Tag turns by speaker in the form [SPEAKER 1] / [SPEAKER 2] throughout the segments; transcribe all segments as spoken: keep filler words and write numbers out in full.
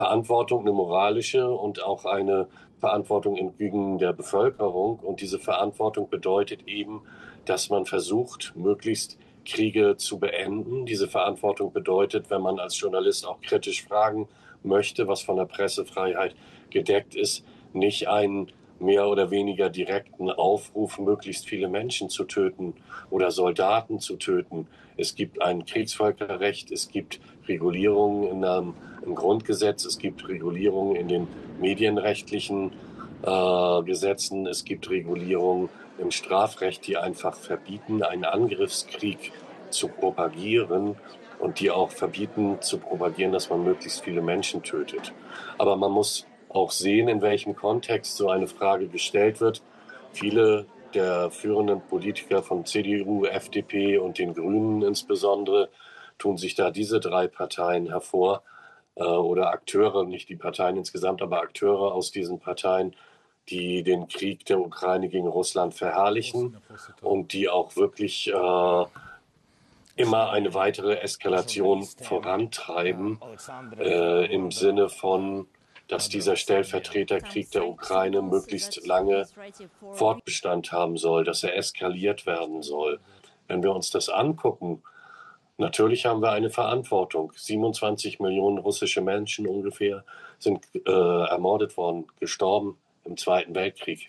[SPEAKER 1] Verantwortung, eine moralische und auch eine Verantwortung entgegen der Bevölkerung. Und diese Verantwortung bedeutet eben, dass man versucht, möglichst Kriege zu beenden. Diese Verantwortung bedeutet, wenn man als Journalist auch kritisch fragen möchte, was von der Pressefreiheit gedeckt ist, nicht einen mehr oder weniger direkten Aufruf, möglichst viele Menschen zu töten oder Soldaten zu töten. Es gibt ein Kriegsvölkerrecht, es gibt Regulierungen in einem, im Grundgesetz, es gibt Regulierungen in den medienrechtlichen äh, Gesetzen, es gibt Regulierungen im Strafrecht, die einfach verbieten, einen Angriffskrieg zu propagieren und die auch verbieten zu propagieren, dass man möglichst viele Menschen tötet. Aber man muss auch sehen, in welchem Kontext so eine Frage gestellt wird. Viele der führenden Politiker von C D U, F D P und den Grünen insbesondere tun sich da diese drei Parteien hervor äh, oder Akteure, nicht die Parteien insgesamt, aber Akteure aus diesen Parteien, die den Krieg der Ukraine gegen Russland verherrlichen und die auch wirklich äh, immer eine weitere Eskalation vorantreiben äh, im Sinne von, dass dieser Stellvertreterkrieg der Ukraine möglichst lange Fortbestand haben soll, dass er eskaliert werden soll. Wenn wir uns das angucken, natürlich haben wir eine Verantwortung. siebenundzwanzig Millionen russische Menschen ungefähr sind äh, ermordet worden, gestorben im Zweiten Weltkrieg.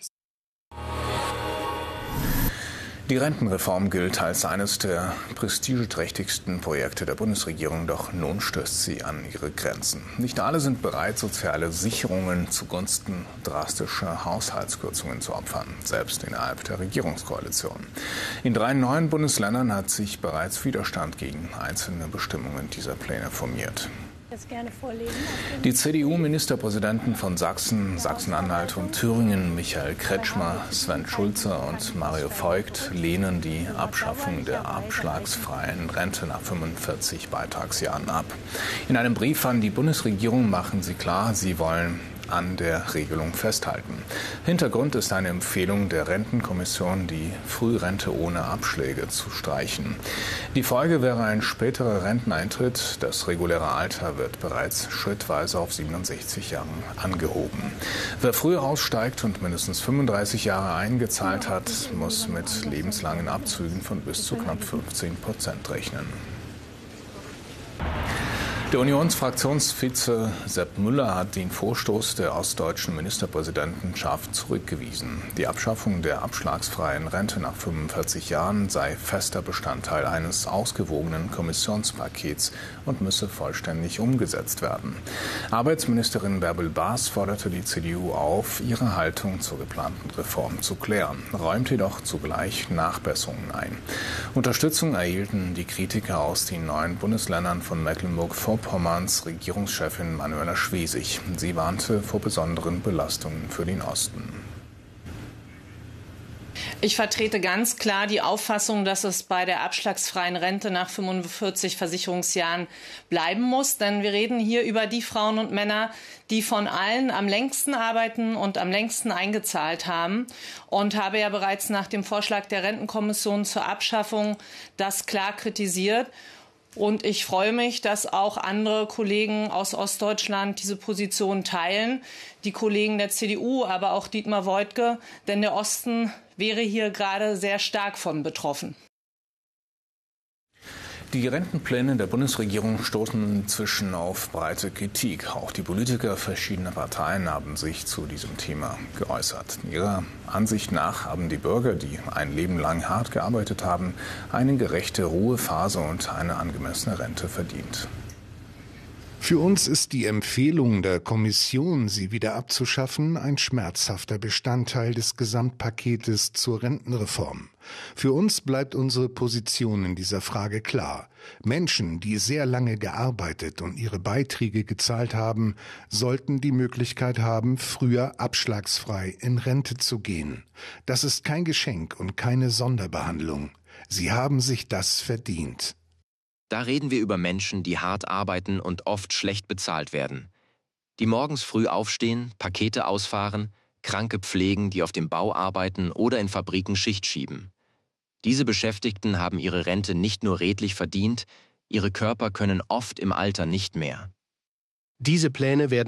[SPEAKER 2] Die Rentenreform gilt als eines der prestigeträchtigsten Projekte der Bundesregierung, doch nun stößt sie an ihre Grenzen. Nicht alle sind bereit, soziale Sicherungen zugunsten drastischer Haushaltskürzungen zu opfern, selbst innerhalb der Regierungskoalition. In drei neuen Bundesländern hat sich bereits Widerstand gegen einzelne Bestimmungen dieser Pläne formiert. Die C D U-Ministerpräsidenten von Sachsen, Sachsen-Anhalt und Thüringen, Michael Kretschmer, Sven Schulze und Mario Voigt, lehnen die Abschaffung der abschlagsfreien Rente nach fünfundvierzig Beitragsjahren ab. In einem Brief an die Bundesregierung machen sie klar, sie wollen an der Regelung festhalten. Hintergrund ist eine Empfehlung der Rentenkommission, die Frührente ohne Abschläge zu streichen. Die Folge wäre ein späterer Renteneintritt. Das reguläre Alter wird bereits schrittweise auf siebenundsechzig Jahre angehoben. Wer früh aussteigt und mindestens fünfunddreißig Jahre eingezahlt hat, muss mit lebenslangen Abzügen von bis zu knapp fünfzehn Prozent rechnen. Der Unionsfraktionsvize Sepp Müller hat den Vorstoß der ostdeutschen Ministerpräsidenten scharf zurückgewiesen. Die Abschaffung der abschlagsfreien Rente nach fünfundvierzig Jahren sei fester Bestandteil eines ausgewogenen Kommissionspakets und müsse vollständig umgesetzt werden. Arbeitsministerin Bärbel Baas forderte die C D U auf, ihre Haltung zur geplanten Reform zu klären, räumte jedoch zugleich Nachbesserungen ein. Unterstützung erhielten die Kritiker aus den neuen Bundesländern von Mecklenburg-Vorpommern, Pommerns Regierungschefin Manuela Schwesig. Sie warnte vor besonderen Belastungen für den Osten.
[SPEAKER 3] Ich vertrete ganz klar die Auffassung, dass es bei der abschlagsfreien Rente nach fünfundvierzig Versicherungsjahren bleiben muss. Denn wir reden hier über die Frauen und Männer, die von allen am längsten arbeiten und am längsten eingezahlt haben. Und habe ja bereits nach dem Vorschlag der Rentenkommission zur Abschaffung das klar kritisiert. Und ich freue mich, dass auch andere Kollegen aus Ostdeutschland diese Position teilen. Die Kollegen der C D U, aber auch Dietmar Woidke. Denn der Osten wäre hier gerade sehr stark von betroffen.
[SPEAKER 2] Die Rentenpläne der Bundesregierung stoßen inzwischen auf breite Kritik. Auch die Politiker verschiedener Parteien haben sich zu diesem Thema geäußert. Ihrer Ansicht nach haben die Bürger, die ein Leben lang hart gearbeitet haben, eine gerechte Ruhephase und eine angemessene Rente verdient.
[SPEAKER 4] Für uns ist die Empfehlung der Kommission, sie wieder abzuschaffen, ein schmerzhafter Bestandteil des Gesamtpaketes zur Rentenreform. Für uns bleibt unsere Position in dieser Frage klar. Menschen, die sehr lange gearbeitet und ihre Beiträge gezahlt haben, sollten die Möglichkeit haben, früher abschlagsfrei in Rente zu gehen. Das ist kein Geschenk und keine Sonderbehandlung. Sie haben sich das verdient.
[SPEAKER 5] Da reden wir über Menschen, die hart arbeiten und oft schlecht bezahlt werden. Die morgens früh aufstehen, Pakete ausfahren, Kranke pflegen, die auf dem Bau arbeiten oder in Fabriken Schicht schieben. Diese Beschäftigten haben ihre Rente nicht nur redlich verdient, ihre Körper können oft im Alter nicht mehr.
[SPEAKER 6] Diese Pläne werden